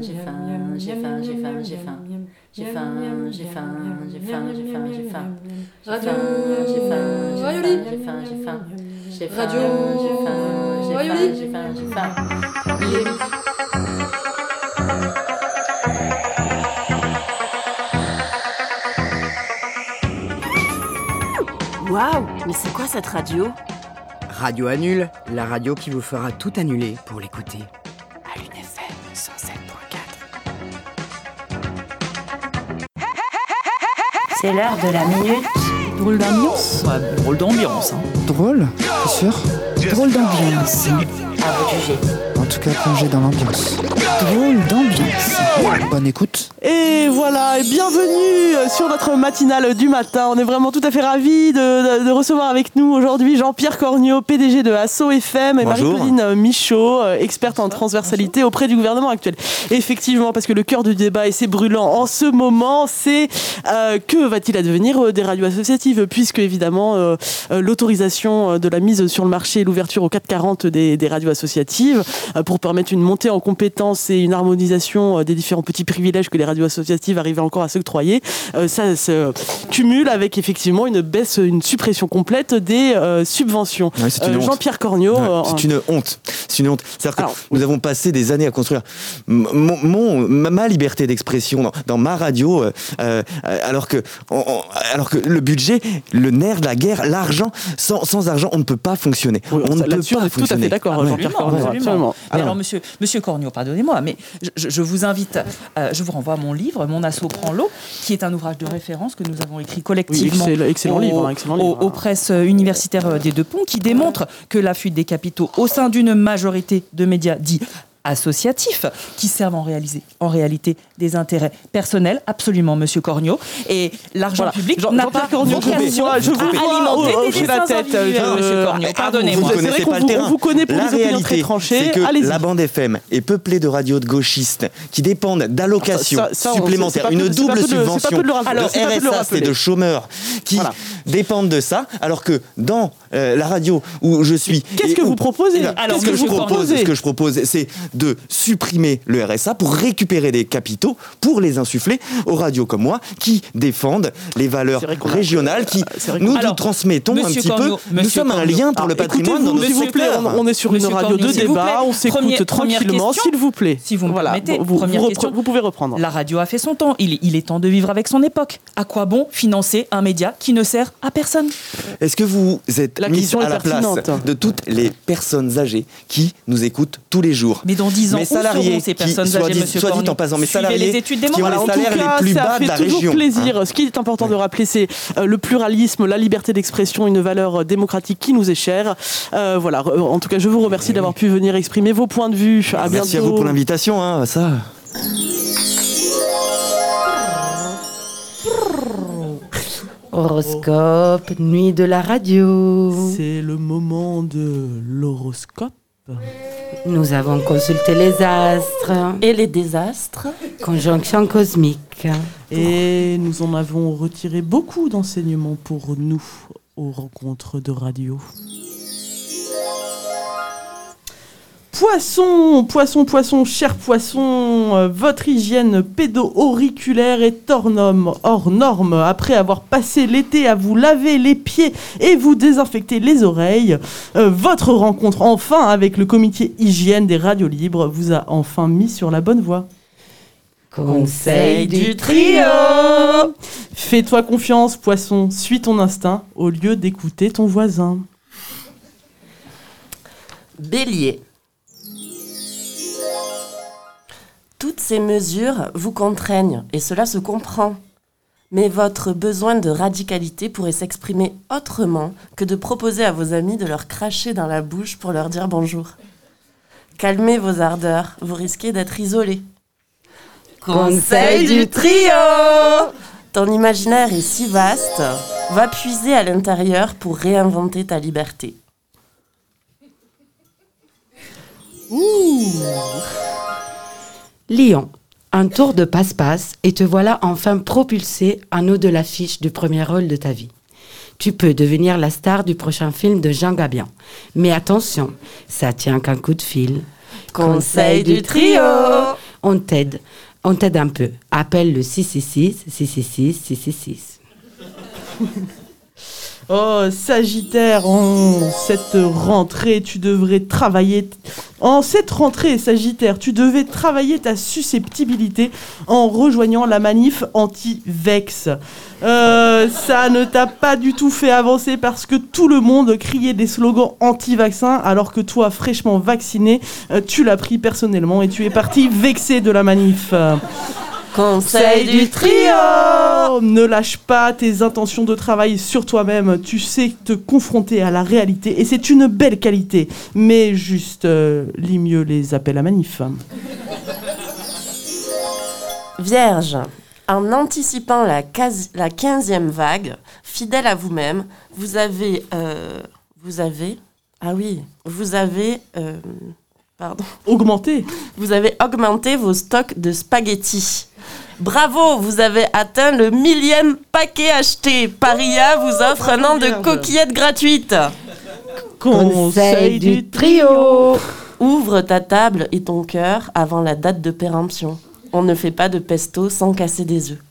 Waouh, mais c'est quoi cette radio ? Radio Annule, la radio qui vous fera tout annuler pour l'écouter. À l'UNFM 107.4. C'est l'heure de la minute. Drôle d'ambiance ? Ouais, drôle d'ambiance. Hein. Drôle ? T'es sûr ? Drôle d'ambiance. À vous de juger. En tout cas, plongé dans l'ambiance. Drôle d'ambiance. Bonne écoute. Et voilà, et bienvenue sur notre matinale du matin. On est vraiment tout à fait ravis de recevoir avec nous aujourd'hui Jean-Pierre Corniot, PDG de Asso FM, et Marie-Claudine Michaud, experte en transversalité auprès du gouvernement actuel. Et effectivement, parce que le cœur du débat, et c'est brûlant en ce moment, c'est que va-t-il advenir des radios associatives, puisque évidemment l'autorisation de la mise sur le marché et l'ouverture au 440 des radios associatives pour permettre une montée en compétences et une harmonisation des différents petits privilèges que les radios associatives arrivaient encore à s'octroyer, ça se cumule avec effectivement une baisse, une suppression complète des subventions. Ouais, Jean-Pierre Corniot... c'est une honte. C'est une honte. C'est-à-dire que nous avons passé des années à construire ma liberté d'expression dans ma radio, alors que le budget, le nerf de la guerre, l'argent, sans argent, on ne peut pas fonctionner. Oui, on ne peut pas fonctionner. Tout à fait d'accord, Jean-Pierre Corniot. Absolument. Alors, monsieur Corniot, pardonnez-moi, mais je vous invite, je vous renvoie à mon livre, Mon Asso prend l'eau, qui est un ouvrage de référence que nous avons écrit collectivement excellent livre. aux presses universitaires des Deux Ponts, qui démontre que la fuite des capitaux au sein d'une majorité de médias dits associatifs, qui servent en réalité des intérêts personnels, absolument, monsieur Corniot, et l'argent public n'a pas vocation à alimenter des dessins individuels, monsieur Corniot, pardonnez-moi. Vous connaissez pas le terrain. On vous connaît pour la les opinions très réalité, tranchées. c'est que Allez-y. la bande FM est peuplée de radios de gauchistes qui dépendent d'allocations supplémentaires, une double subvention de RSA et de chômeurs qui dépendent de ça, alors que dans la radio où je suis... Qu'est-ce que vous proposez ? Ce que je propose, c'est de supprimer le RSA pour récupérer des capitaux, pour les insuffler aux radios comme moi, qui défendent les valeurs régionales, qui nous transmettons un petit peu. Nous sommes un lien pour le patrimoine dans nos s'il vous plaît, on est sur une radio de débat, on s'écoute tranquillement, s'il vous plaît. Si vous me permettez, première question. Vous pouvez reprendre. La radio a fait son temps, il est temps de vivre avec son époque. À quoi bon financer un média qui ne sert à personne ? Est-ce que vous êtes mis à la place de toutes les personnes âgées qui nous écoutent tous les jours ? Mais dans 10 ans, mes salariés, ces personnes âgées, monsieur soit dit en passant, mes salariés qui ont les salaires les plus bas de la région. Ça fait toujours plaisir. Ce qui est important de rappeler, c'est le pluralisme, la liberté d'expression, une valeur démocratique qui nous est chère. Voilà. En tout cas, je vous remercie d'avoir pu venir exprimer vos points de vue. À bientôt. Merci à vous pour l'invitation. Ça. Horoscope, nuit de la radio. C'est le moment de l'horoscope. Nous avons consulté les astres. Et les désastres. Conjonction cosmique. Et nous en avons retiré beaucoup d'enseignements pour nous aux rencontres de radio. Poisson, cher poisson, votre hygiène pédo-auriculaire est hors norme. Après avoir passé l'été à vous laver les pieds et vous désinfecter les oreilles, votre rencontre enfin avec le comité hygiène des radios libres vous a enfin mis sur la bonne voie. Conseil du trio. Fais-toi confiance, poisson, suis ton instinct au lieu d'écouter ton voisin. Bélier. Toutes ces mesures vous contraignent et cela se comprend. Mais votre besoin de radicalité pourrait s'exprimer autrement que de proposer à vos amis de leur cracher dans la bouche pour leur dire bonjour. Calmez vos ardeurs, vous risquez d'être isolé. Conseil du trio. Ton imaginaire est si vaste, va puiser à l'intérieur pour réinventer ta liberté. Lion, un tour de passe-passe et te voilà enfin propulsé en haut de l'affiche du premier rôle de ta vie. Tu peux devenir la star du prochain film de Jean Gabian. Mais attention, ça tient qu'un coup de fil. Conseil du trio. On t'aide un peu. Appelle le 666 666 666. Oh, Sagittaire, en cette rentrée, Sagittaire, tu devais travailler ta susceptibilité en rejoignant la manif anti-Vex. Ça ne t'a pas du tout fait avancer parce que tout le monde criait des slogans anti-vaccins alors que toi, fraîchement vacciné, tu l'as pris personnellement et tu es parti vexé de la manif. Conseil du trio! Ne lâche pas tes intentions de travail sur toi-même. Tu sais te confronter à la réalité et c'est une belle qualité. Mais juste, lis mieux les appels à manif. Vierge, en anticipant la 15e vague, fidèle à vous-même, vous avez augmenté vos stocks de spaghettis. Bravo, vous avez atteint le 1000e paquet acheté. Paria vous offre un an de coquillettes gratuites. Conseil du trio. Ouvre ta table et ton cœur avant la date de péremption. On ne fait pas de pesto sans casser des œufs.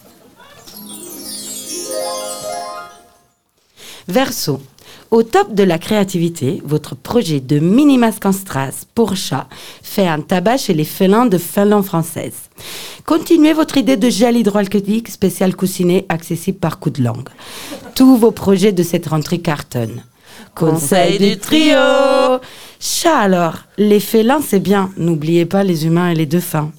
Verseau. Au top de la créativité, votre projet de mini-masque en strass pour chat fait un tabac chez les félins de Finlande française. Continuez votre idée de gel hydroalcoolique spécial coussinet accessible par coup de langue. Tous vos projets de cette rentrée cartonnent. Conseil du trio. Chat alors, les félins c'est bien, n'oubliez pas les humains et les dauphins.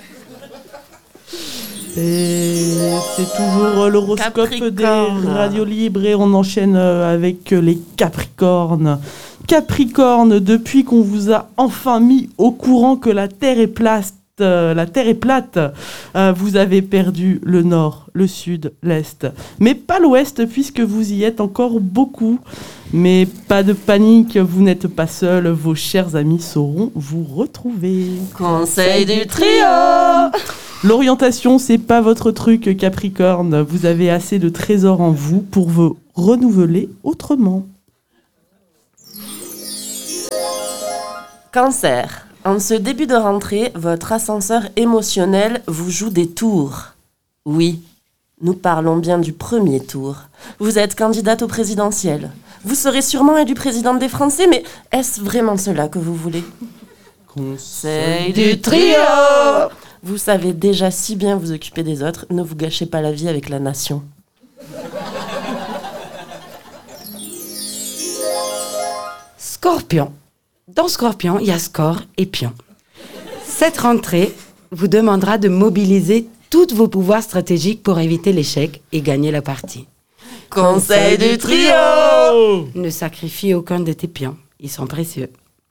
Et c'est toujours l'horoscope des radios libres et on enchaîne avec les Capricornes. Capricorne, depuis qu'on vous a enfin mis au courant que la Terre est plate, vous avez perdu le nord, le sud, l'est. Mais pas l'ouest puisque vous y êtes encore beaucoup. Mais pas de panique, vous n'êtes pas seul, vos chers amis sauront vous retrouver. Conseil du trio. L'orientation, c'est pas votre truc, Capricorne. Vous avez assez de trésors en vous pour vous renouveler autrement. Cancer. En ce début de rentrée, votre ascenseur émotionnel vous joue des tours. Oui, nous parlons bien du premier tour. Vous êtes candidate au présidentiel. Vous serez sûrement élue présidente des Français, mais est-ce vraiment cela que vous voulez ? Conseil du trio. Vous savez déjà si bien vous occuper des autres, ne vous gâchez pas la vie avec la nation. Scorpion. Dans Scorpion, il y a score et pion. Cette rentrée vous demandera de mobiliser tous vos pouvoirs stratégiques pour éviter l'échec et gagner la partie. Conseil du trio. Ne sacrifie aucun de tes pions, ils sont précieux.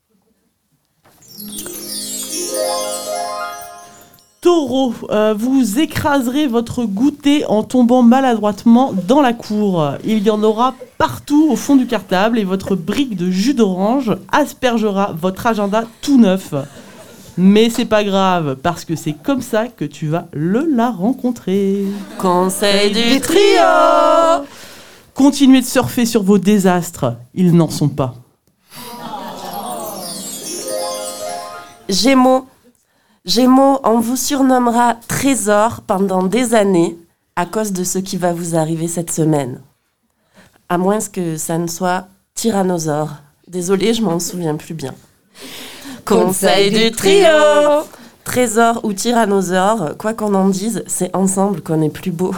Taureau, vous écraserez votre goûter en tombant maladroitement dans la cour. Il y en aura partout au fond du cartable et votre brique de jus d'orange aspergera votre agenda tout neuf. Mais c'est pas grave, parce que c'est comme ça que tu vas la rencontrer. Conseil du trio. Continuez de surfer sur vos désastres, ils n'en sont pas. Gémeaux, on vous surnommera Trésor pendant des années à cause de ce qui va vous arriver cette semaine. À moins que ça ne soit Tyrannosaure. Désolée, je m'en souviens plus bien. Conseil du trio. Trésor ou Tyrannosaure, quoi qu'on en dise, c'est ensemble qu'on est plus beau.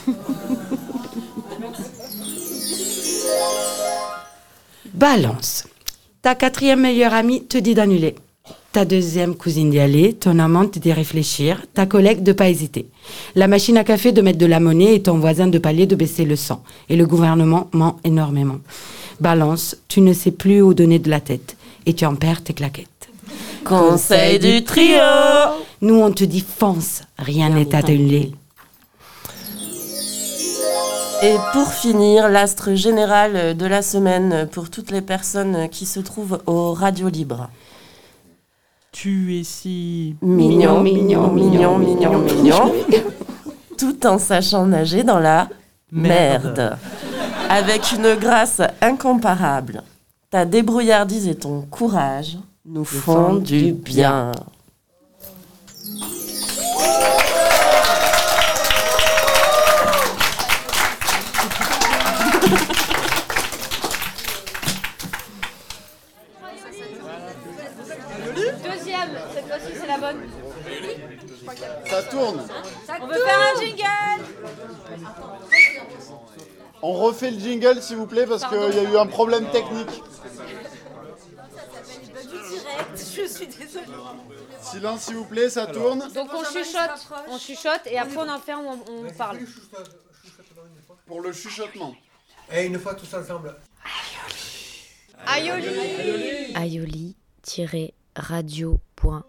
Balance. Ta 4e meilleure amie te dit d'annuler. Ta 2e cousine d'y aller, ton amante d'y réfléchir, ta collègue de pas hésiter. La machine à café de mettre de la monnaie et ton voisin de palier de baisser le sang. Et le gouvernement ment énormément. Balance, tu ne sais plus où donner de la tête et tu en perds tes claquettes. Conseil du trio. Nous on te dit fonce, rien n'est annulé. Et pour finir, l'astre général de la semaine pour toutes les personnes qui se trouvent aux radios libres. Tu es si mignon, tout en sachant nager dans la merde. Avec une grâce incomparable. Ta débrouillardise et ton courage nous font du bien. William, cette fois-ci c'est la bonne. Ça tourne. On veut faire un jingle. On refait le jingle s'il vous plaît parce qu'il y a eu un problème technique. Je suis désolée. Silence s'il vous plaît, ça tourne. Donc on chuchote et après on en fait on parle. Pour le chuchotement. Et une fois tous ensemble. Aioli. Aioli-radio.com